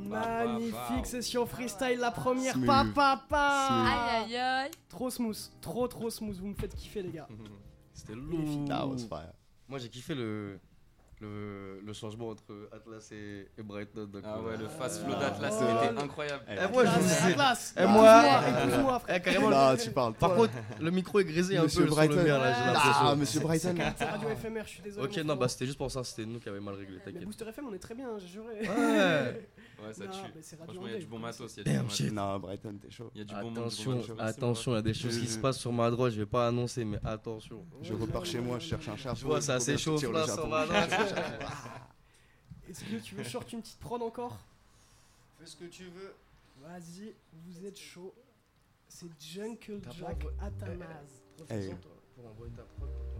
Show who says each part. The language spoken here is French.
Speaker 1: Magnifique session freestyle, la première.
Speaker 2: Smooth.
Speaker 3: Aïe aïe aïe.
Speaker 1: Trop smooth, trop smooth. Vous me faites kiffer, les gars.
Speaker 4: C'était lourd.
Speaker 2: That was fire.
Speaker 4: Moi j'ai kiffé le changement entre Atlas et Brighton.
Speaker 5: Ah ouais, le fast flow
Speaker 1: Oh.
Speaker 5: d'Atlas
Speaker 1: Oh.
Speaker 5: était incroyable.
Speaker 4: Moi je vous
Speaker 1: Atlas,
Speaker 4: sais.
Speaker 1: Atlas.
Speaker 4: Eh, moi-
Speaker 1: Épouse-moi, frère.
Speaker 4: Carrément.
Speaker 2: Non, tu parles.
Speaker 4: Par contre, le micro est grisé un peu
Speaker 2: Monsieur
Speaker 4: sur
Speaker 2: Brighton.
Speaker 4: le mien là, j'ai l'impression.
Speaker 2: Ah, Monsieur Brighton.
Speaker 1: C'est radio éphémère, je suis désolé.
Speaker 4: Ok,
Speaker 1: mon
Speaker 4: non,
Speaker 1: frérot.
Speaker 4: bah c'était juste pour ça, c'était nous qui avions mal réglé,
Speaker 1: Mais
Speaker 4: t'inquiète.
Speaker 1: Booster FM, on est très bien, j'ai juré.
Speaker 4: Ouais.
Speaker 5: Ouais, ça
Speaker 1: Non,
Speaker 5: tue.
Speaker 1: mais c'est radio
Speaker 5: Franchement, il y a
Speaker 1: anglais,
Speaker 5: du bon
Speaker 1: vous
Speaker 5: matos. Il y a du
Speaker 4: Damn
Speaker 5: bon matos.
Speaker 4: shit.
Speaker 2: Non, Brighton, t'es chaud.
Speaker 5: Il y a du bon monde, du
Speaker 4: Attention,
Speaker 5: bon matos.
Speaker 4: attention, il y a des choses qui se passent sur ma droite, je vais pas annoncer, mais attention.
Speaker 2: Je repars chez moi, je cherche un chat.
Speaker 4: Tu vois, c'est assez chaud là sur ma droite.
Speaker 1: Est-ce que tu veux short une petite prod encore?
Speaker 4: Fais ce que tu veux.
Speaker 1: Vas-y, vous êtes chaud. C'est Jungle
Speaker 4: T'as pas
Speaker 1: Jack
Speaker 4: envoyé-
Speaker 1: Atamaz.
Speaker 4: Profite-en, toi, pour envoyer ta prod.